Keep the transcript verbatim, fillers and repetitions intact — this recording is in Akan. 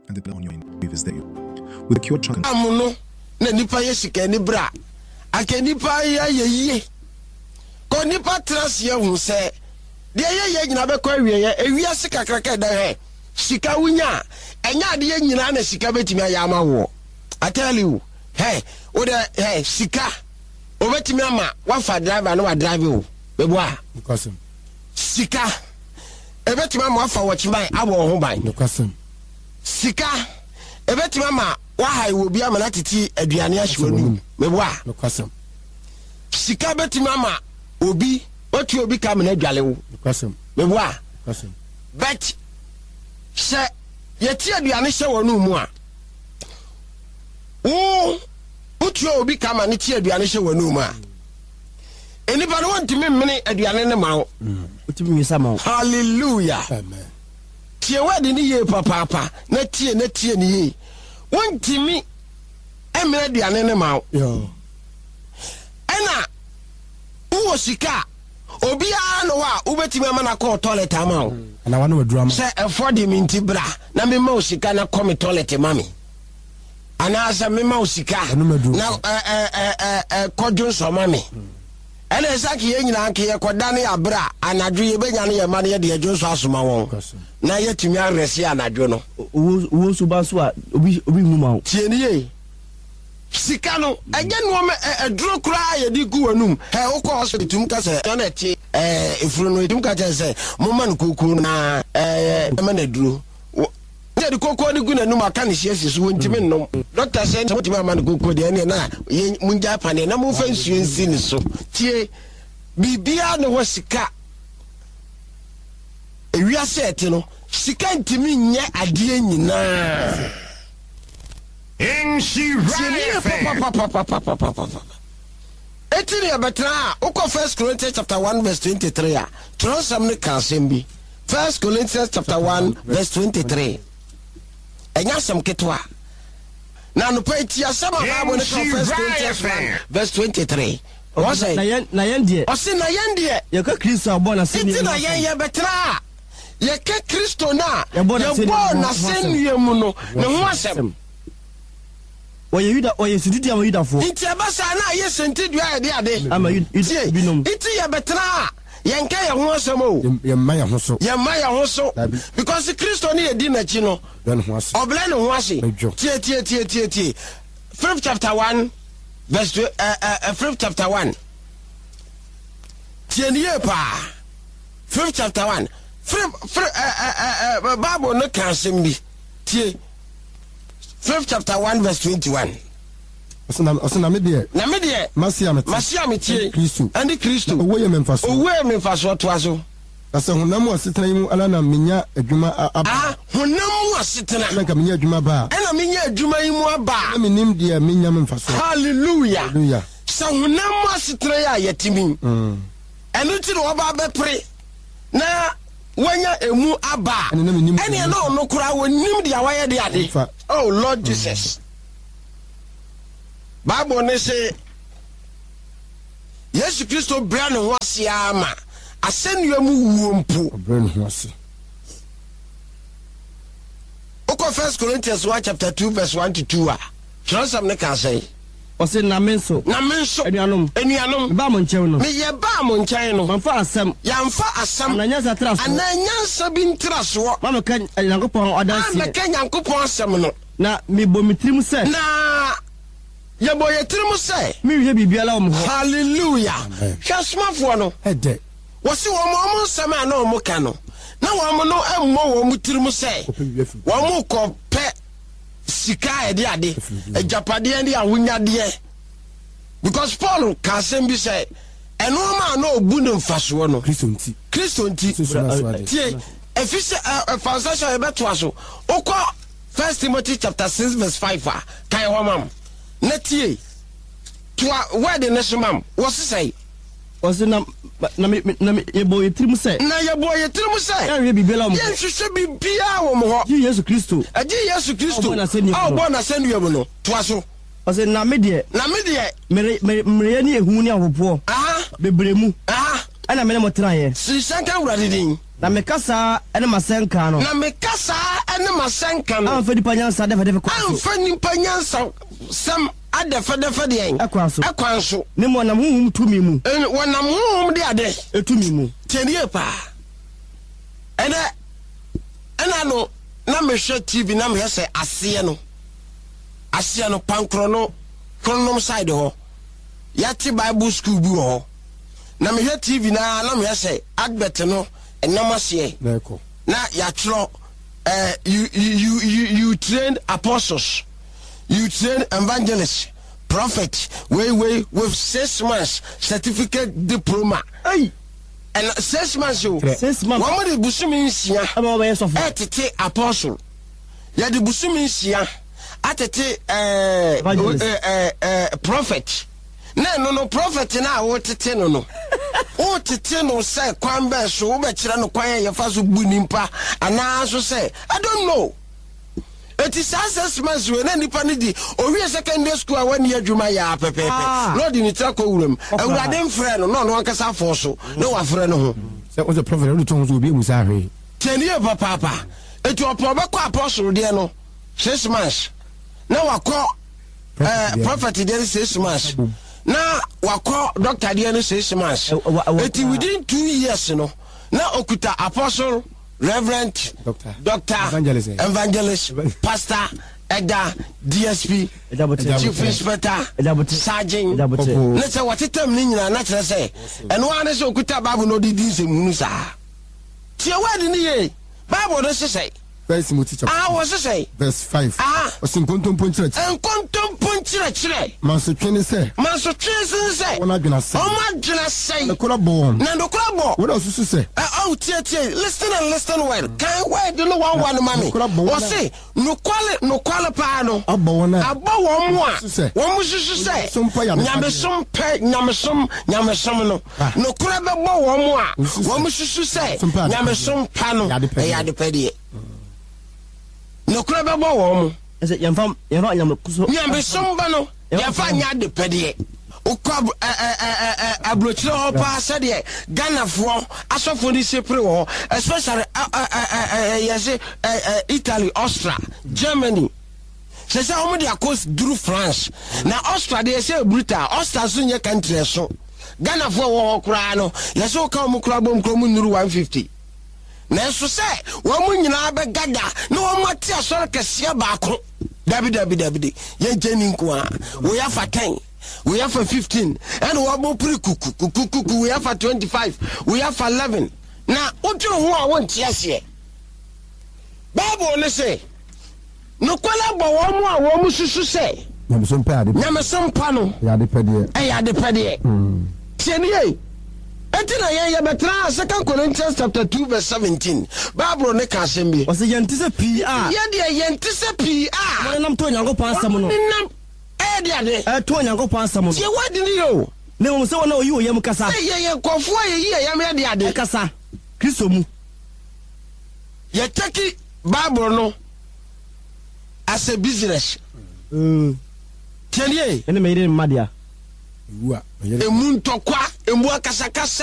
and they put on your waivers there. With Cure Chunk. Amuno, Nipa Yesika ni bra. Ake nipa ya ye. Ko nipa trans ye hu se. De ye ye nyina be kwa wie ye. Ewiase kakraka da he. Sika wunya. Enya de ye nyina na sika betimi ayama wo. I tell you, hey, o de hey sika. O betimi ama wafa driver no wa drive o. Beboa. Because Sika. E betimi ama wafa watchman abo ho ban. Because Sika. E betimi ama wa hai wo bia ma na titi aduane ahwanu. Beboa. Because Sika betimi ama obi otu obi ka me na adwale wo. Because Beboa. Because But se yeti aduane hye wonu mu a wo otu obi ka ma ne ti aduane hye wonu mu a enipa no ntimi mmene aduane ne ma wo utimi wisa ma wo. Hallelujah. Amen. Tie wadi ni ye papa papa na tie na tie ni ye wontimi emene aduane ne ma wo Yo. ena wo sika obi a no wa ubetimi ama na call toilet ama wo Na wana drama. se afford me nti bra na me ma osika na come toilet mami ana asa me ma osika na eh eh eh eh kodjo so mami ene esaki ye nyina nke ye kodane abra anadwo ye benya ne ye ma ne ye de adwo so asoma won na ye tumi aresi anadwo no wo so ba so a obi obi mu ma wo. tie ni ye sika no ege no me eduro kura ye di gu wanum he wo ko hospital tum ka se na ti eh efuru no tum ka se mo man koku na eh ma na duro je di koku ni gu na num aka ne siesi so wontimi nnom doctor say mo timi man koku de ne na mun ja pane na mo fa nsuo nsi ni so tie bibia no ho sika ewia se eti no sika ntimi nye ade nyina In she Etiri abetra uko First Corinthians chapter one verse twenty-three a Tronsam ne kansembi First Corinthians chapter one verse twenty-three enya sam ketwa na no pa ti asam aba ne First Corinthians one verse twenty-three o say na yen na yen de o say na yen de ye ka Kristo abo na se ni na yen ye betra ye ka Kristo na ye bo na senue mu no ne ho asem oye yuda oye sididi am yuda fo iti abasa na ye sentidua ye de ade ama yuda binom iti ye betra ye nka ye ho asem o Ye ma ya ho so. ye ma ye ho so because Kristo ne ye di na chi no Ben ho ase. obla ne ho ase tie tie tie tie tie fifth chapter one verse two, uh, uh, fifth chapter one tie ni ye pa fifth chapter one fifth uh, uh, uh, Bible no kan sem bi tie fifth chapter one verse twenty-one. Osana osana me de. Na me de. Masia me. Masia me tie. Kristo. Andi Kristo. Owo ye me mfaso. Owo ye me mfaso to aso. Asa honam asetena yimu ala na menya adwuma aba. Ah, honam asetena. Na ka menya adwuma ba. Ena menya adwuma yimu aba. Na menim de menya me mfaso. Hallelujah. Hallelujah. Sa honam asetena ya yetimi. Mm. Enu ti no ba be pre. Na wanya emu aba. Ene na ono kura wonim de awaye de ade. Oh Lord Jesus. Bible ne say Yesu Kristo bra ne ho ase ama asenua mu wuompu bra ne ho ase. Oko First Corinthians one chapter two verse one to two a Tronsam ne ka say o se na menso na menso enuanom enuanom ba mo nkyɛw no me ye ba mo nkyɛn no manfa asɛm yamfa asɛm ananya satraso ananya bi ntraso ma me ka Nyankopɔn ɔdanse ma me ka Nyankopɔn asɛm no na me bo mitrim sɛ na ye bo ye tirim sɛ me hwɛ bibiala wo ho. Hallelujah. Hwasmafo no ede wɔsi wɔn mo nsɛm a na wɔn ka no na wɔn no emmɔ wɔn tirim sɛ wɔn kɔ pɛ sika ede ade ejapade ade ahunyadeɛ because Paul ka asɛm bi sɛ ɛno ma na obu ne mfaso no Kristo nti Kristo nti tie efise translation ebeto aso okɔ First Timothy chapter six verse five a kai ho mam na tie to word ne so mam wo sesai o se na na me na me ye bo yetrim sɛ na ye bo yetrim sɛ ya hwɛ bibiala wo ho. ye hwehwɛ bibia wo mo ho Ji Yesu Kristo agi Yesu Kristo a bo na senu mu no to aso o se na me de na me de mere mere ni ehu ni ahopo aha bebremu aha ana me ne mo traye si sanka wurade din na mekasa ene masenka no na mekasa ene masenka no amfa nipa nyansa de fede kwa amfa nipa nyansa sam ade fede fede en akwanso akwanso ne mo nam hum tumi mu wonam hum de ade etumi mu tenie pa ene ena no na mehwe T V na mehwe se ase no ase no pankro no kronom side ho yati Bible school bu ho na mehwe T V na na mehwe se advert no enamase na ya tro eh you you you you trained apostles, you trained evangelists, prophets, way way with six months certificate diploma. Hey, and six months you six months one month busumi nsia aba ba yeso fa etete apostle ya de busumi nsia atete eh eh eh prophet na no no prophet na wo tete no no o tete no say kwan be so wo be kire no kwan ye fa so bu nimpa ana so say I don't know. It is six months we na nipa ni di owie secondary school a wani adwuma ya pepepe lord ni tra ko wuram awurade mfre no no no ankasa fo so no wa fre no ho say o the prophet no to so bi musa hwe tenie papa papa etu opo be ko apostle de no six months na wakọ eh prophet de six months na wakọ doctor de no six months eti within two years no na okuta apostle, reverend, doctor, doctor evangelist, evangelist pastor, Eda, D S P, chief inspector, sergeant. Let's say what it term nina natural say. And one is okuta Bible no di se munusa. Tia word ni ye. Bible no say. Verse Timothy chapter. Ah, what say? Verse five. Ah. Osinkontom ponchire. Enkontom ponchire chire. Manso twene say. Manso twene say. Ona dwena say. Oma dwena say. Na kola bon. Na do kola bon. What else you say? Ah, oh, tie tie. Listen and listen well. Can word no one one mami. O say, no kwale no kwale pa no. Abba wona. Abba wo mo a. Wo mo susu say. Nyame som pe, nyame som, nyame som no. No kola be bo wo mo a. Wo mo susu say. Nyame som pa no. E ya de pe de. No kura be bo wo mu ese yemfam yemfa nyam kuso nyambe somba no yemfa nya de pede ukọ abrochire ho pa se de Ghana fo asofo ni sepre wo especially yes Italy, Austria, Germany. Se se homo de akos duru France na Austria de se brutal Austria so nye country so Ghana fo wo kura no yes o ka mo kura bom kro mu nuru one fifty. Nenso se wo mu nyina be gada na wo mate asore kese baako dabi dabi dabi ye jeni nko a wo ya fa ten we have for fifteen and wo bo pri kuku kuku kuku we have for twenty-five we have for eleven na oduro ho a won tiase Bible ne say no kwala bo wo mu a wo mu susu se nyamsom pa ade nyamsom pa no ya de pede e ya de pede mm tieni ye Etina ye ye betra Second Corinthians chapter two verse seventeen. Bible ne ka sembe. O se yentise P A. Ye de yentise P A. Mo nam to Nyankopon asam no. Nam e de ade. E to Nyankopon asam no. Ye wadi ni yo. Ne mo se wona oyi oyam kasa. Ye ye kofo ye ye yam ye de ade. Kasa. Kristo mu. Ye take Bible no as a business. Mm. Tienie. Ene me ire madia. Uwa. Emu ntokwa, emu akasa kasa.